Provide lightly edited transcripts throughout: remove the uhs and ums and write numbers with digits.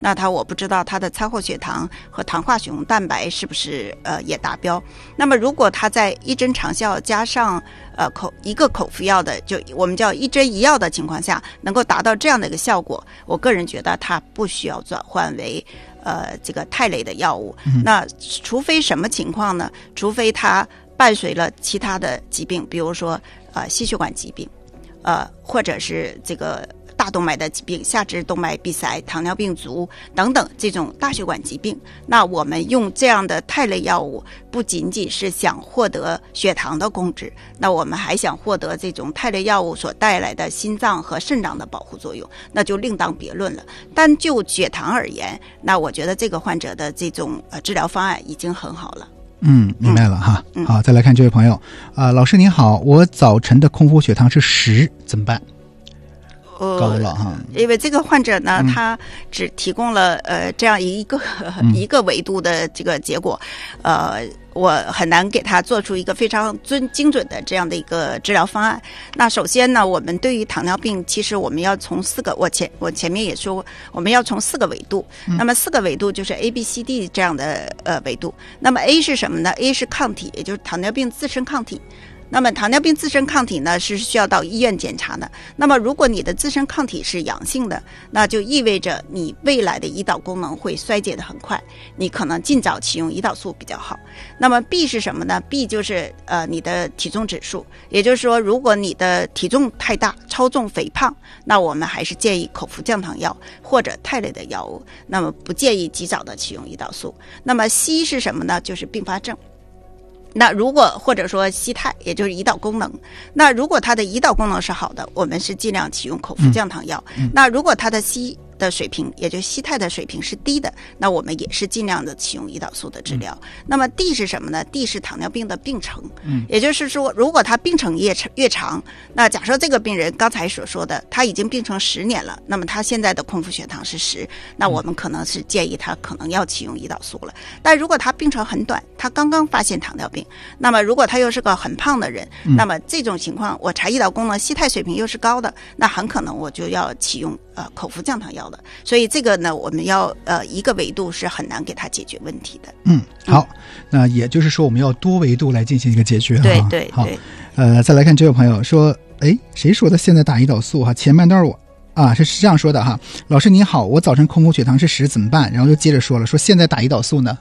那我不知道他的餐后血糖和糖化血红蛋白是不是也达标。那么如果他在一针长效加上一个口服药的，就我们叫一针一药的情况下，能够达到这样的一个效果，我个人觉得他不需要转换为这个肽类的药物。那除非什么情况呢？除非他伴随了其他的疾病，比如说心血管疾病，或者是这个大动脉的疾病，下肢动脉闭塞、糖尿病足等等这种大血管疾病，那我们用这样的肽类药物，不仅仅是想获得血糖的控制，那我们还想获得这种肽类药物所带来的心脏和肾脏的保护作用，那就另当别论了。但就血糖而言，那我觉得这个患者的这种治疗方案已经很好了。 明白了哈。好，再来看这位朋友老师您好，我早晨的空腹血糖是10，怎么办？高了哈， 因为这个患者呢，他只提供了这样一个维度的这个结果，我很难给他做出一个非常精准的这样的一个治疗方案。那首先呢，我们对于糖尿病，其实我们要从4个，我前面也说过，我们要从4个维度。那么4个维度就是 A、B、C、D 这样的维度。那么 A 是什么呢？ A 是抗体，也就是糖尿病自身抗体。那么糖尿病自身抗体呢是需要到医院检查的。那么如果你的自身抗体是阳性的，那就意味着你未来的胰岛功能会衰竭得很快，你可能尽早启用胰岛素比较好。那么 B 是什么呢？ B 就是你的体重指数，也就是说如果你的体重太大，超重肥胖，那我们还是建议口服降糖药或者肽类的药物，那么不建议及早的启用胰岛素。那么 C 是什么呢？就是并发症。那如果或者说硒肽，也就是胰岛功能，那如果它的胰岛功能是好的，我们是尽量启用口服降糖药。那如果它的硒的水平，也就是硒肽的水平是低的，那我们也是尽量的启用胰岛素的治疗。那么 D 是什么呢？ D 是糖尿病的病程，也就是说如果他病程越长，那假设这个病人刚才所说的他已经病程10年了，那么他现在的空腹血糖是10，那我们可能是建议他可能要启用胰岛素了。但如果他病程很短，他刚刚发现糖尿病，那么如果他又是个很胖的人，那么这种情况我查胰岛功能硒肽水平又是高的，那很可能我就要启用口服降糖药的。所以这个呢，我们要一个维度是很难给他解决问题的。 好，那也就是说我们要多维度来进行一个解决。 对对好，再来看这位朋友说，谁说的现在打胰岛素哈？前半段是这样说的哈，老师您好，我早晨空腹血糖是10，怎么办？然后又接着说了，说现在打胰岛素呢？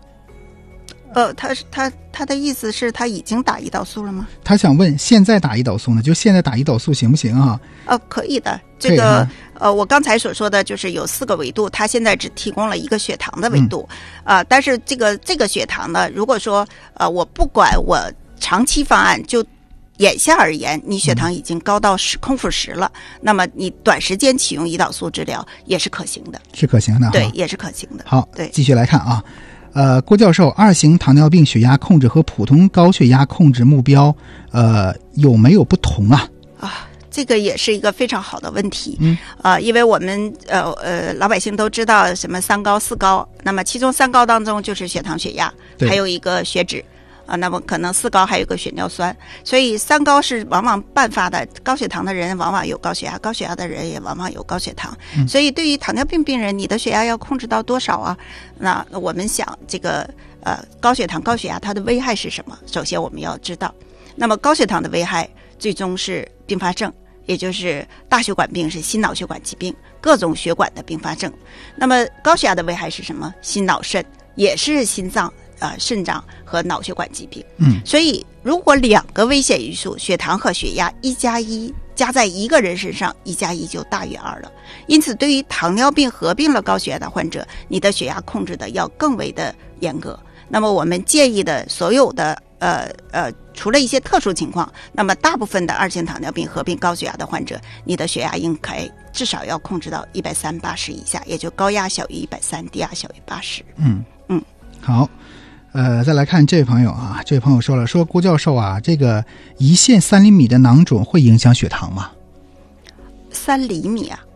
他的意思是他已经打胰岛素了吗？ 他想问现在打胰岛素呢？就现在打胰岛素行不行啊？ 可以的。这个我刚才所说的就是有4个维度，他现在只提供了一个血糖的维度，但是这个血糖呢，如果说我不管我长期方案，就眼下而言，你血糖已经高到空腹10了，那么你短时间启用胰岛素治疗也是可行的， 是可行的， 对，也是可行的。 好， 对， 继续来看啊。郭教授，2型糖尿病血压控制和普通高血压控制目标有没有不同啊？ 这个也是一个非常好的问题。因为我们老百姓都知道什么3高4高，那么其中3高当中就是血糖血压，还有一个血脂那么可能4高还有个血尿酸，所以3高是往往伴发的，高血糖的人往往有高血压，高血压的人也往往有高血糖。所以对于糖尿病病人，你的血压要控制到多少啊？那我们想这个高血糖高血压它的危害是什么？首先我们要知道，那么高血糖的危害最终是并发症，也就是大血管病是心脑血管疾病，各种血管的并发症。那么高血压的危害是什么？心脑肾，也是心脏肾脏和脑血管疾病。所以如果2个危险因素，血糖和血压1+1加在一个人身上，1+1就大于2了。因此对于糖尿病合并了高血压的患者，你的血压控制的要更为的严格。那么我们建议的所有的除了一些特殊情况，那么大部分的2型糖尿病合并高血压的患者，你的血压应该至少要控制到130/80以下，也就高压小于130，低压小于80。 好，再来看这位朋友啊，这位朋友说了，说郭教授啊，这个1线3厘米的囊肿会影响血糖吗？ 3厘米啊？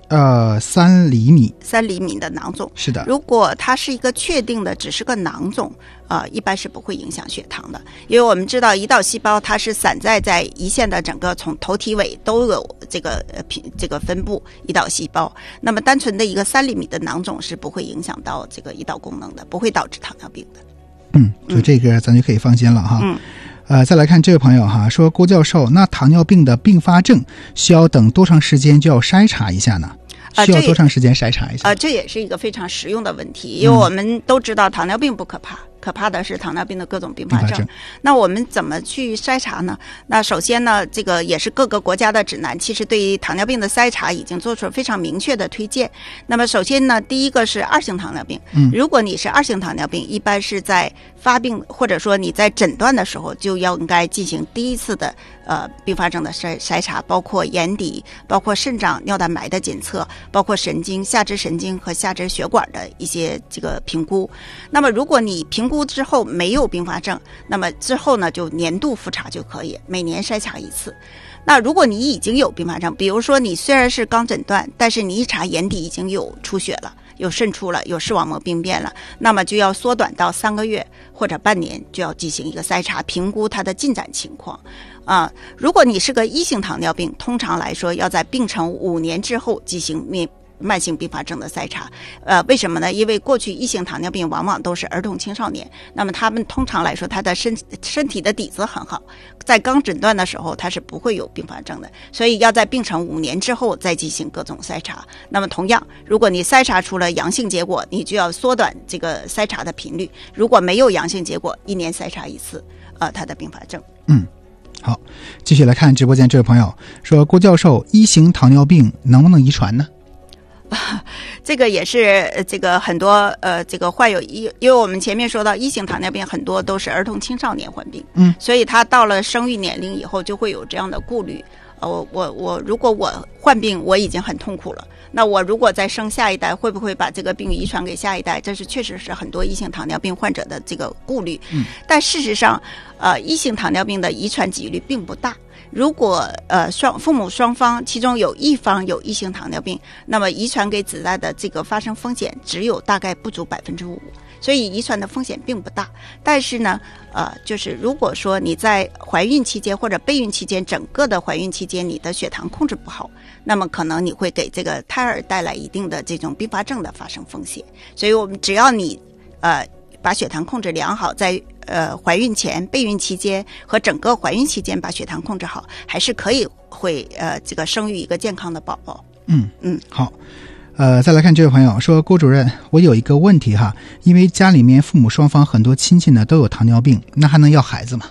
3厘米 ，3厘米的囊肿。 是的。 如果它是一个确定的只是个囊肿，一般是不会影响血糖的，因为我们知道胰岛细胞它是散在胰腺的整个从头体尾都有这个分布胰岛细胞，那么单纯的一个3厘米的囊肿是不会影响到这个胰岛功能的，不会导致糖尿病的。 就这个咱就可以放心了哈。再来看这位朋友哈，说郭教授，那糖尿病的并发症需要等多长时间就要筛查一下呢？需要多长时间筛查一下？ 这也是一个非常实用的问题，因为我们都知道糖尿病不可怕，可怕的是糖尿病的各种并发症。那我们怎么去筛查呢？那首先呢，这个也是各个国家的指南，其实对于糖尿病的筛查已经做出了非常明确的推荐。那么首先呢，第一个是2型糖尿病。如果你是2型糖尿病，一般是在发病或者说你在诊断的时候就应该进行第一次的并发症的筛查，包括眼底，包括肾脏尿蛋白的检测，包括神经、下肢神经和下肢血管的一些这个评估。那么如果你评估之后没有并发症，那么之后呢就年度复查就可以，每年筛查一次。那如果你已经有并发症，比如说你虽然是刚诊断，但是你一查眼底已经有出血了，有渗出了，有视网膜病变了，那么就要缩短到3个月或者半年，就要进行一个筛查，评估它的进展情况。如果你是个1型糖尿病，通常来说要在病程5年之后进行慢性并发症的筛查。为什么呢？因为过去1型糖尿病往往都是儿童青少年，那么他们通常来说他的身体的底子很好，在刚诊断的时候他是不会有并发症的，所以要在病程5年之后再进行各种筛查。那么同样，如果你筛查出了阳性结果，你就要缩短这个筛查的频率，如果没有阳性结果，1年筛查一次它的并发症。 好，继续来看直播间这位朋友说，郭教授，1型糖尿病能不能遗传呢？ 这个也是这个很多这个患有因为我们前面说到1型糖尿病很多都是儿童青少年患病，所以他到了生育年龄以后就会有这样的顾虑。如果我患病我已经很痛苦了，那我如果再生下一代，会不会把这个病遗传给下一代？这是确实是很多1型糖尿病患者的这个顾虑。但事实上1型糖尿病的遗传几率并不大。如果父母双方其中有一方有1型糖尿病，那么遗传给子代的这个发生风险只有大概不足5%，所以遗传的风险并不大。但是呢就是如果说你在怀孕期间或者备孕期间，整个的怀孕期间你的血糖控制不好，那么可能你会给这个胎儿带来一定的这种并发症的发生风险。所以我们只要你把血糖控制良好，在怀孕前、备孕期间和整个怀孕期间把血糖控制好，还是可以会这个生育一个健康的宝宝。 好。再来看这位朋友说，郭主任，我有一个问题哈，因为家里面父母双方很多亲戚呢都有糖尿病，那还能要孩子吗？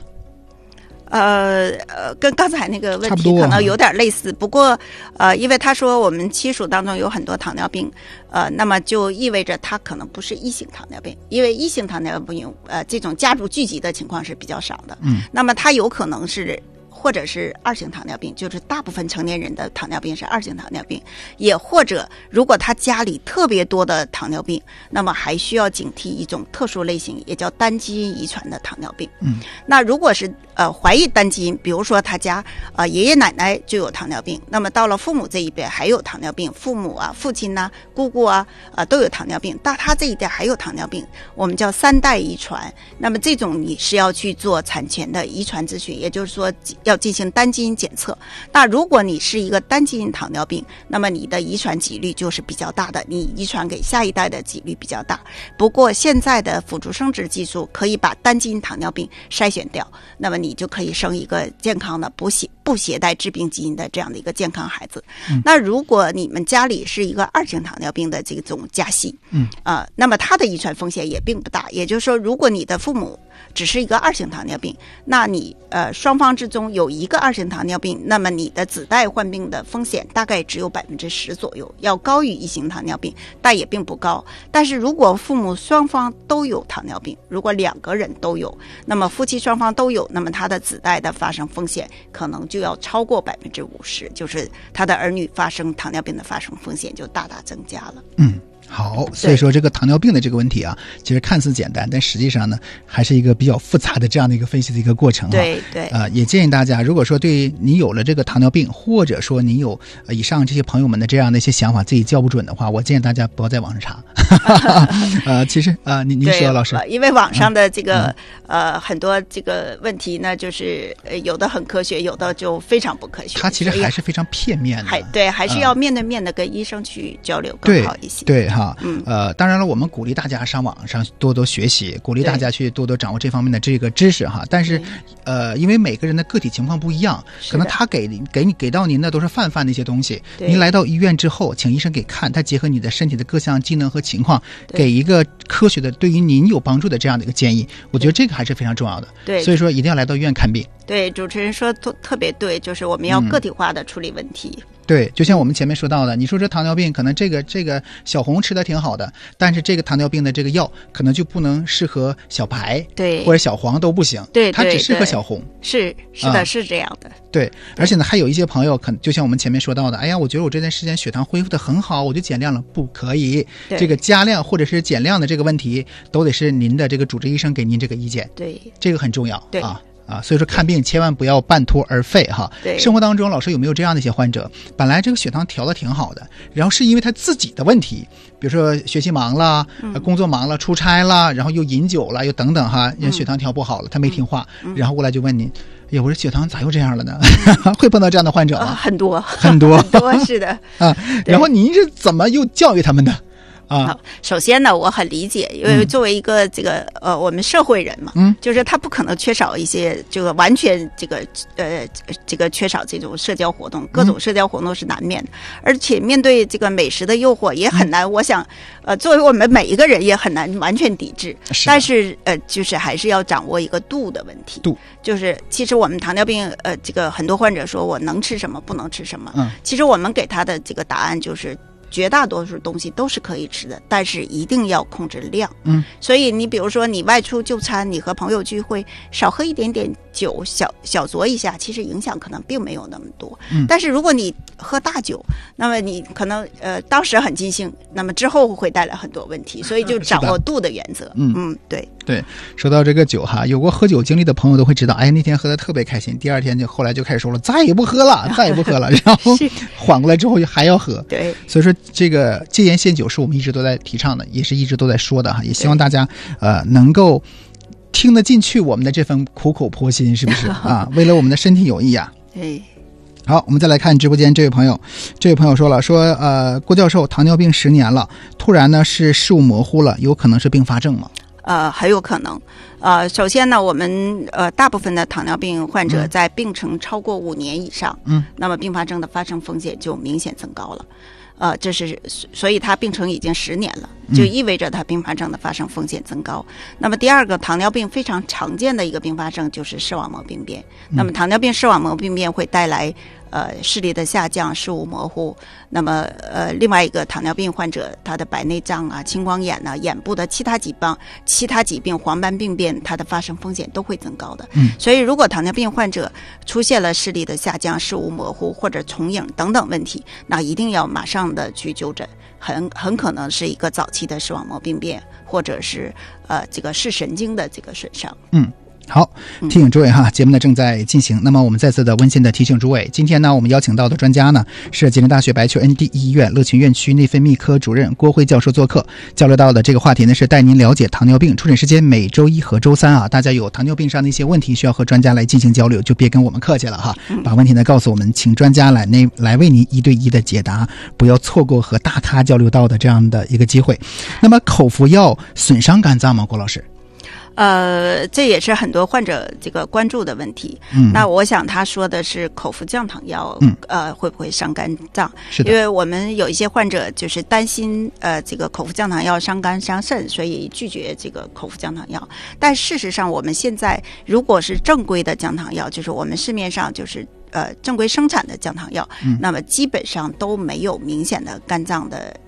跟刚才那个问题可能有点类似，不过因为他说我们亲属当中有很多糖尿病，那么就意味着他可能不是1型糖尿病，因为1型糖尿病这种家族聚集的情况是比较少的。那么他有可能是或者是2型糖尿病，就是大部分成年人的糖尿病是2型糖尿病，也或者如果他家里特别多的糖尿病，那么还需要警惕一种特殊类型，也叫单基因遗传的糖尿病。那如果是怀疑单基因，比如说他家爷爷奶奶就有糖尿病，那么到了父母这一辈还有糖尿病，父母父亲姑姑都有糖尿病，到他这一代还有糖尿病，我们叫3代遗传。那么这种你是要去做产前的遗传咨询，也就是说要进行单基因检测。那如果你是一个单基因糖尿病，那么你的遗传几率就是比较大的，你遗传给下一代的几率比较大。不过现在的辅助生殖技术可以把单基因糖尿病筛选掉，那么你就可以生一个健康的不携带致病基因的这样的一个健康孩子。那如果你们家里是一个2型糖尿病的这种家系，那么它的遗传风险也并不大。也就是说，如果你的父母只是一个2型糖尿病，那你双方之中有一个2型糖尿病，那么你的子代患病的风险大概只有10%左右，要高于1型糖尿病，但也并不高。但是如果父母双方都有糖尿病，如果2个人都有，那么夫妻双方都有，那么他的子代的发生风险可能就要超过50%，就是他的儿女发生糖尿病的发生风险就大大增加了。 好，所以说这个糖尿病的这个问题啊，其实看似简单，但实际上呢，还是一个比较复杂的这样的一个分析的一个过程。 对对。 也建议大家，如果说对你有了这个糖尿病，或者说你有以上这些朋友们的这样的一些想法，自己叫不准的话，我建议大家不要在网上查。其实您说，老师， 因为网上的这个很多这个问题呢，就是有的很科学，有的就非常不科学。 它其实还是非常片面的。 对，还是要面对面的跟医生去交流更好一些。 对哈，当然了，我们鼓励大家上网上多多学习，鼓励大家去多多掌握这方面的这个知识哈。但是因为每个人的个体情况不一样，可能他给到您的都是泛的一些东西。您来到医院之后，请医生给看，他结合你的身体的各项机能和情况，给一个科学的对于您有帮助的这样的一个建议。我觉得这个还是非常重要的。 对， 所以说一定要来到医院看病。 对，主持人说特别对，就是我们要个体化的处理问题。 对，就像我们前面说到的，你说这糖尿病可能这个小红吃的挺好的，但是这个糖尿病的这个药可能就不能适合小白， 对， 或者小黄都不行， 对， 它只适合小红。 是的，是这样的。 对，而且呢，还有一些朋友可能就像我们前面说到的，哎呀，我觉得我这段时间血糖恢复的很好，我就减量了，不可以。这个加量或者是减量的这个问题，都得是您的这个主治医生给您这个意见。 对， 这个很重要。 对所以说看病千万不要半途而废哈。 对， 生活当中老师有没有这样的一些患者，本来这个血糖调的挺好的，然后是因为他自己的问题，比如说学习忙了，工作忙了，出差了，然后又饮酒了，又等等哈，血糖调不好了，他没听话，然后过来就问您，哎呀，我这血糖咋又这样了呢？会碰到这样的患者吗？ 很多是的然后您是怎么又教育他们的？ 首先呢，我很理解，因为作为一个这个我们社会人嘛，就是他不可能缺少一些这个完全这个缺少这种社交活动，各种社交活动是难免的，而且面对这个美食的诱惑也很难。我想作为我们每一个人也很难完全抵制，但是就是还是要掌握一个度的问题。就是其实我们糖尿病这个很多患者说我能吃什么不能吃什么，其实我们给他的这个答案就是绝大多数东西都是可以吃的，但是一定要控制量。所以你比如说你外出就餐，你和朋友聚会，少喝一点点酒，小酌一下，其实影响可能并没有那么多。但是如果你喝大酒，那么你可能当时很尽兴，那么之后会带来很多问题，所以就掌握度的原则。对， 说到这个酒哈，有过喝酒经历的朋友都会知道，哎，那天喝得特别开心，第二天后来就开始说了，再也不喝了，然后缓过来之后还要喝。 对， 所以说这个戒烟限酒是我们一直都在提倡的，也是一直都在说的哈，也希望大家能够听得进去我们的这份苦口婆心，是不是啊？为了我们的身体有益啊。 对。 好，我们再来看直播间这位朋友说了，郭教授，糖尿病10年了，突然呢是视物模糊了，有可能是并发症吗？ 很有可能。首先呢，我们大部分的糖尿病患者在病程超过5年以上，那么并发症的发生风险就明显增高了。这是所以他病程已经10年了，就意味着他并发症的发生风险增高。那么第二个，糖尿病非常常见的一个并发症就是视网膜病变。那么糖尿病视网膜病变会带来视力的下降、视物模糊。那么另外一个糖尿病患者，他的白内障啊、青光眼啊、眼部的其他疾病、黄斑病变，它的发生风险都会增高的。所以如果糖尿病患者出现了视力的下降、视物模糊或者重影等等问题，那一定要马上的去就诊，很可能是一个早期的视网膜病变，或者是这个视神经的这个损伤。 好，提醒诸位哈，节目呢正在进行。那么我们再次的温馨的提醒诸位，今天呢我们邀请到的专家呢是吉林大学白求恩第一医院乐群院区内分泌科主任郭辉教授做客，交流到的这个话题呢是带您了解糖尿病。出诊时间每周1和周3啊，大家有糖尿病上的一些问题需要和专家来进行交流，就别跟我们客气了哈，把问题呢告诉我们，请专家来为您1对1的解答，不要错过和大咖交流到的这样的一个机会。那么口服药损伤肝脏吗，郭老师？ 这也是很多患者这个关注的问题。那我想他说的是口服降糖药，会不会伤肝脏？ 是的， 因为我们有一些患者就是担心这个口服降糖药伤肝伤肾，所以拒绝这个口服降糖药。但事实上，我们现在如果是正规的降糖药，就是我们市面上就是正规生产的降糖药，那么基本上都没有明显的肝脏的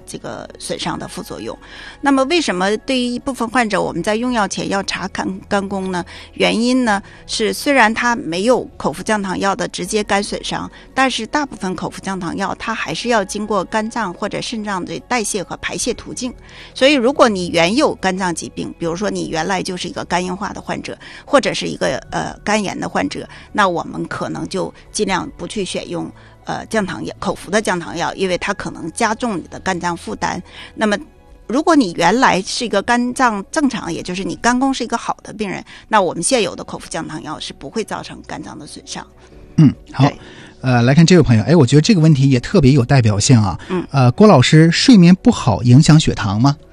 这个损伤的副作用。那么为什么对于一部分患者我们在用药前要查肝功呢？原因呢是虽然它没有口服降糖药的直接肝损伤，但是大部分口服降糖药它还是要经过肝脏或者肾脏的代谢和排泄途径。所以如果你原有肝脏疾病，比如说你原来就是一个肝硬化的患者，或者是一个肝炎的患者，那我们可能就尽量不去选用降糖药，口服的降糖药，因为它可能加重你的肝脏负担。那么如果你原来是一个肝脏正常，也就是你肝功是一个好的病人，那我们现有的口服降糖药是不会造成肝脏的损伤。 好。来看这位朋友，我觉得这个问题也特别有代表性啊。郭老师，睡眠不好影响血糖吗？